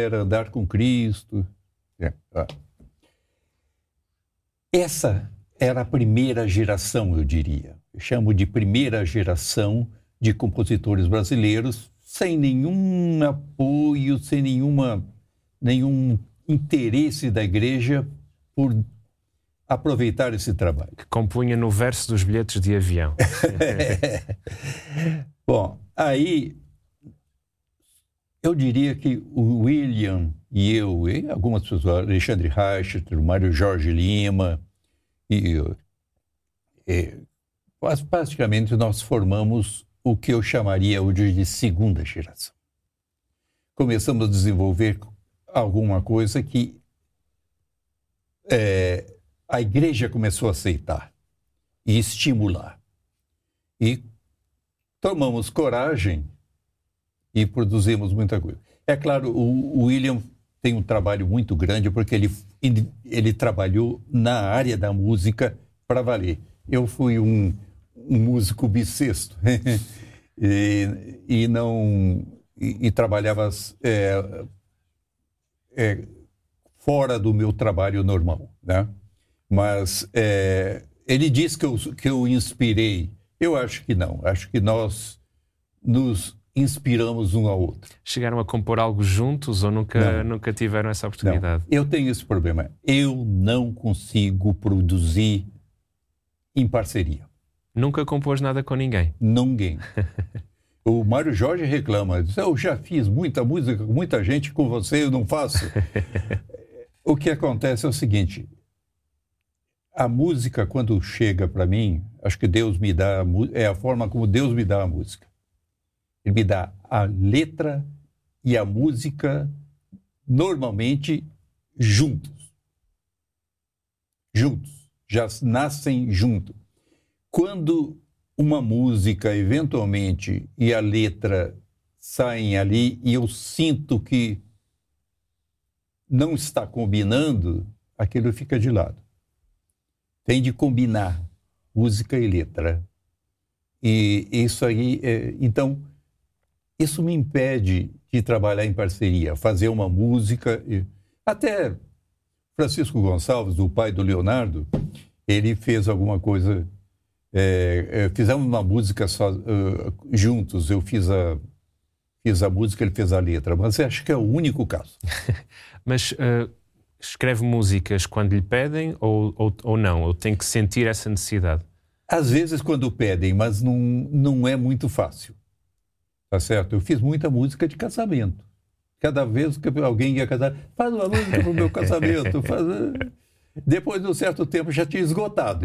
era andar com Cristo. Essa era a primeira geração, eu diria. Eu chamo de primeira geração de compositores brasileiros, sem nenhum apoio, sem nenhum interesse da igreja por aproveitar esse trabalho. Que compunha no verso dos bilhetes de avião. Bom, aí eu diria que o William e eu, e algumas pessoas, Alexandre Reichert, o Mário Jorge Lima, praticamente nós formamos o que eu chamaria hoje de segunda geração. Começamos a desenvolver alguma coisa que a igreja começou a aceitar e estimular. E tomamos coragem e produzimos muita coisa. É claro, o William tem um trabalho muito grande porque ele trabalhou na área da música para valer. Eu fui um músico bissexto e trabalhava fora do meu trabalho normal, né? Mas ele diz que eu inspirei. Eu acho que não. Acho que nós nos inspiramos um ao outro. Chegaram a compor algo juntos ou nunca tiveram essa oportunidade? Não. Eu tenho esse problema. Eu não consigo produzir em parceria. Nunca compôs nada com ninguém? Ninguém. O Mário Jorge reclama. Diz, eu já fiz muita música com muita gente, com você eu não faço. O que acontece é o seguinte. A música, quando chega para mim, acho que Deus me dá... É a forma como Deus me dá a música. Ele me dá a letra e a música normalmente juntos. Juntos. Já nascem juntos. Quando uma música, eventualmente, e a letra saem ali e eu sinto que não está combinando, aquilo fica de lado. Tem de combinar música e letra. E isso aí... Então, isso me impede de trabalhar em parceria, fazer uma música... Até Francisco Gonçalves, o pai do Leonardo, ele fez alguma coisa... fizemos uma música juntos. Eu fiz a música, ele fez a letra. Mas acho que é o único caso. Mas escreve músicas quando lhe pedem ou não? Ou tem que sentir essa necessidade? Às vezes quando pedem, mas não é muito fácil. Tá certo? Eu fiz muita música de casamento. Cada vez que alguém ia casar, faz uma música pro meu casamento. Depois de um certo tempo já tinha esgotado.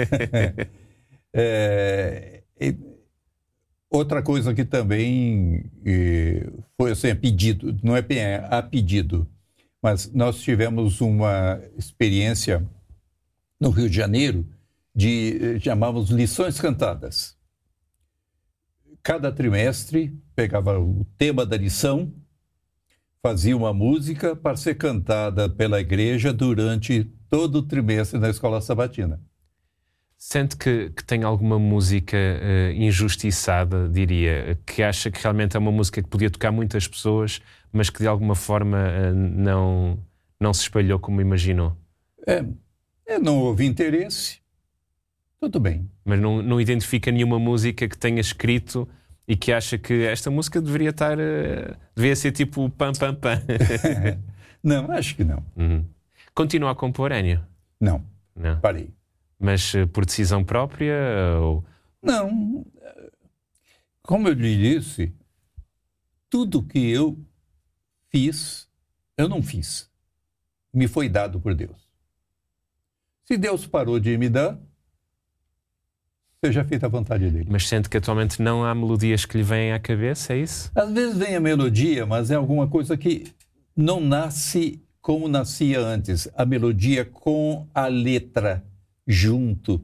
Outra coisa que também foi assim, a pedido, não é a pedido, mas nós tivemos uma experiência no Rio de Janeiro chamávamos lições cantadas. Cada trimestre pegava o tema da lição, fazia uma música para ser cantada pela igreja durante todo o trimestre na escola sabatina. Sente que tem alguma música injustiçada, diria, que acha que realmente é uma música que podia tocar muitas pessoas, mas que de alguma forma não se espalhou como imaginou? Não houve interesse. Tudo bem. Mas não identifica nenhuma música que tenha escrito e que acha que esta música deveria ser tipo pam, pam, pam? Não, acho que não. Uhum. Continua a compor, Ennio? Não, parei. Mas por decisão própria? Ou... Não. Como eu lhe disse, tudo que eu fiz, eu não fiz. Me foi dado por Deus. Se Deus parou de me dar, seja feita a vontade dele. Mas sente que atualmente não há melodias que lhe vêm à cabeça, é isso? Às vezes vem a melodia, mas é alguma coisa que não nasce como nascia antes. A melodia com a letra junto.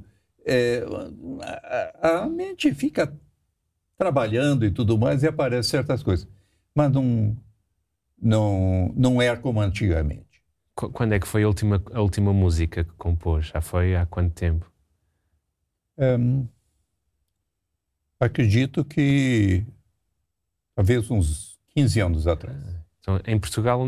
A mente fica trabalhando e tudo mais e aparecem certas coisas. Mas não é como antigamente. Quando é que foi a última música que compôs? Já foi há quanto tempo? Acredito que talvez uns 15 anos atrás. Então, em Portugal